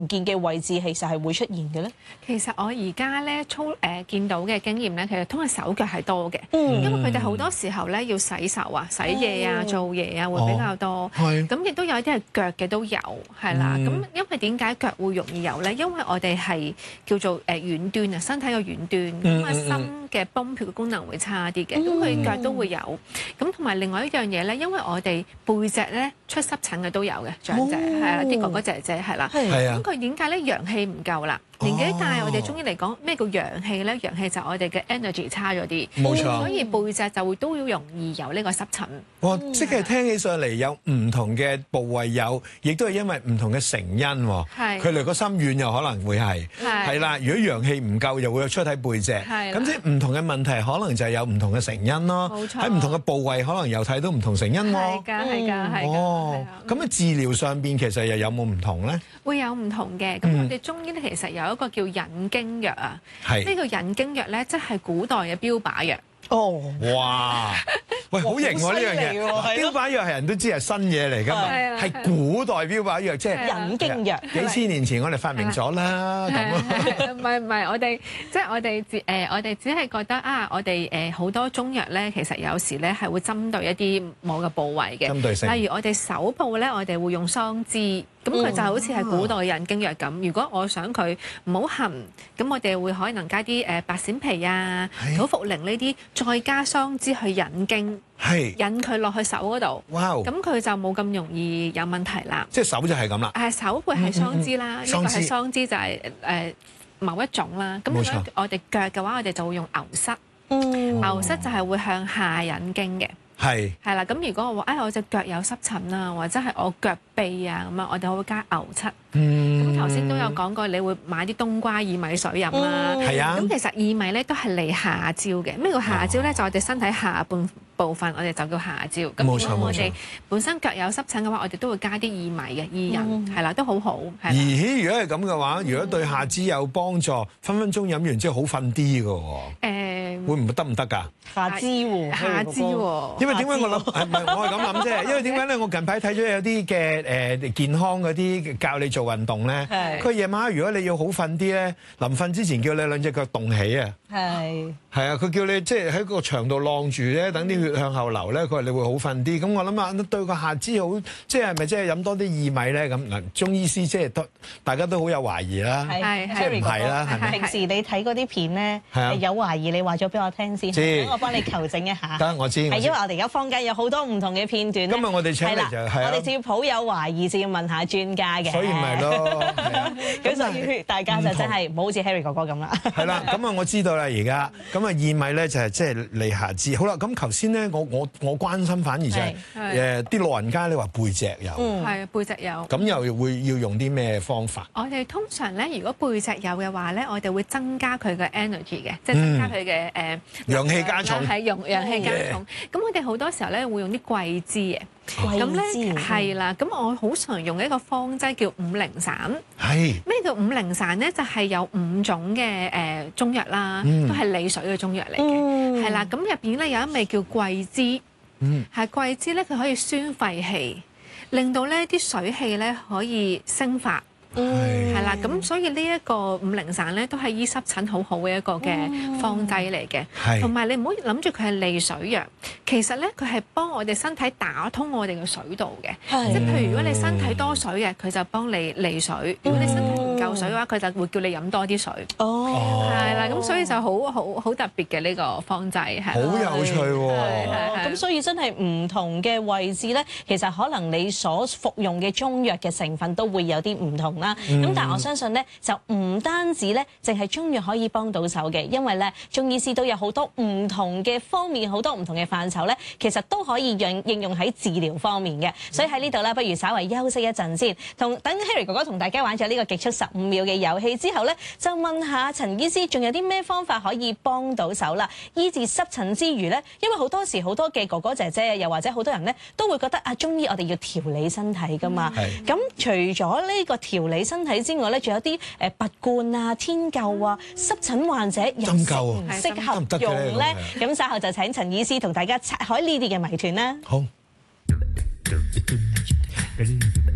見嘅位置其實係會出現嘅咧？ 其實我而家咧見到嘅經驗咧，其實通常手腳係多嘅，因為佢哋好多時候咧要洗手啊、洗嘢啊、做嘢啊會比較多。咁亦都有一啲係腳嘅都有，係啦。咁因為點解腳會容易有咧？因為我哋係叫做遠端啊，身體嘅遠端，咁啊心嘅泵血嘅功能會差啲嘅，咁佢腳都會有。咁同埋另外一樣嘢咧，因為我哋背脊咧出濕疹嘅都有嘅長者，係啦，啲哥哥姐姐係啦。咁佢點解咧？陽氣唔夠啦。年紀大，我哋中醫嚟講咩叫陽氣咧？陽氣就係我哋嘅 energy 差咗啲， 冇錯。 所以背脊就會都要容易有呢個濕疹。 哇！即係聽起上嚟有唔同嘅部位有，亦都係因為唔同嘅成因喎。佢離個心軟又可能會係啦。如果陽氣唔夠，又會出喺背脊。咁即係唔同嘅問題，可能就係有唔同嘅成因咯。冇錯。喺唔同嘅部位，可能又睇到唔同成因喎。 係㗎，係㗎，係㗎。 哦，咁啊治療上邊其實又有冇唔同咧？ 會有唔同嘅。咁我哋中醫咧其實有一個叫引經藥啊。係。呢個引經藥咧，即係古代嘅標靶藥。哦， 哇！喂，好型喎呢樣嘢！標靶藥係人都知係新嘢嚟㗎嘛，係古代標靶藥，即係引經藥。 幾千年前我哋發明咗啦，咁啊。 唔係，我哋即係我哋只係覺得啊，我哋好多中藥咧，其實有時咧係會針對一啲某個部位嘅， 針對性。 例如我哋手部咧，我哋會用桑枝。咁佢就好似係古代嘅引經藥咁。如果我想佢唔好痕，咁我哋會可能加啲白閃皮啊、土茯苓呢啲，再加桑枝去引經，引佢落去手嗰度。哇！咁佢就冇咁容易有問題啦。 即係手就係咁啦。 手背係桑枝啦，呢個係桑枝就係某一種啦。咁如果我哋腳嘅話，我哋就會用牛膝。牛膝就係會向下引經嘅。係啦，咁如果我話我隻腳有濕疹啊，或者係我腳痹啊咁啊，我哋會加牛膝。咁頭先都有講過，你會買啲冬瓜薏米水飲啦。係啊。咁其實薏米咧都係嚟下焦嘅。咩叫下焦咧？就我哋身體下半部分，我哋就叫下焦。 冇錯冇錯。 咁我哋本身腳有濕疹嘅話，我哋都會加啲薏米嘅薏仁，係啦，都好好。 咦？如果係咁嘅話，如果對下肢有幫助，分分鐘飲完之後好瞓啲嘅喎。會唔會得唔得㗎？ 下肢喎， 下肢喎。 因為點解我諗唔係我係咁諗啫？因為點解咧？我近排睇咗有啲嘅健康嗰啲教你做運動咧，佢夜晚如果你要好瞓啲咧，臨瞓之前叫你兩隻腳動起啊。係啊，佢叫你即係喺個牆度晾住咧，等啲血向後流咧，佢話你會好瞓啲。咁我諗下對個下肢好，即係咪即係飲多啲薏米咧？咁嗱，中醫師即係大家都好有懷疑啦，即係唔係啦？係咪？ 平時你睇嗰啲片咧，有懷疑你話咗俾我聽先，等我幫你求證一下。 得，我知。係因為我哋而家坊間有好多唔同嘅片段。 今日我哋請嚟就係我哋就要抱有懷疑，就要問下專家嘅。 所以咪咯。 咁所以大家就真係唔好好似 Harry 哥哥咁啦。 係啦，咁啊我知道啦，而家咁啊薏米咧就係即係利下肢。好啦，咁頭先咧我關心反而就係啲老人家你話背脊有， 係背脊有。 咁又會要用啲咩方法？ 我哋通常咧，如果背脊有嘅話咧，我哋會增加佢嘅 energy 嘅，即係增加佢嘅陽氣加重。 係用陽氣加重。咁我哋好多時候咧會用啲桂枝嘅。咁咧係啦，咁我好常用一個方劑叫五苓散。咩叫五苓散咧？就係有5種嘅中藥啦，都係利水嘅中藥嚟嘅。係啦，咁入邊咧有一味叫桂枝。係桂枝咧，佢可以宣肺氣，令到咧啲水氣咧可以升發。係啦，咁所以呢一個五苓散咧，都係醫濕疹好好嘅一個嘅方劑嚟嘅。同埋你唔好諗住佢係利水藥，其實咧佢係幫我哋身體打通我哋嘅水道嘅。即係譬如如果你身體多水嘅，佢就幫你利水；如果你身體唔夠水嘅話，佢就會叫你飲多啲水。係啦，咁所以就好特別嘅呢個方劑係。 好有趣喎！ 咁所以真係唔同嘅位置咧，其實可能你所服用嘅中藥嘅成分都會有啲唔同。咁但係我相信咧，就唔單止咧，淨係中藥可以幫到手嘅，因為咧中醫師都有好多唔同嘅方面，好多唔同嘅範疇咧，其實都可以應用喺治療方面嘅。所以喺呢度咧，不如稍為休息一陣先，等 Harry 哥哥同大家玩咗呢個極速15秒嘅遊戲之後咧，就問下陳醫師，仲有啲咩方法可以幫到手啦？醫治濕疹之餘咧，因為好多時好多嘅哥哥姐姐，又或者好多人咧，都會覺得啊，中醫我哋要調理身體噶嘛。咁除咗呢個調理身體之外咧，仲有啲拔罐啊、天灸啊，濕疹患者又適唔適合用咧？咁稍後就請陳醫師同大家拆開呢啲嘅謎團啦。 好。